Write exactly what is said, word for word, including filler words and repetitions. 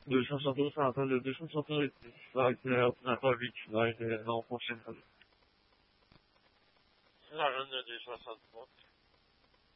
deux cent soixante, ça attend de deux cent soixante, ça va être la pas vite, ça va être l'an prochain. La run de deux cent soixante-trois.